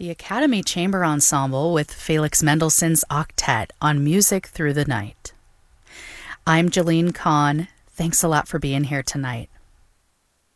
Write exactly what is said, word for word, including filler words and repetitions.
the Academy Chamber Ensemble with Felix Mendelssohn's Octet on Music Through the Night. I'm Jolene Kahn. Thanks a lot for being here tonight.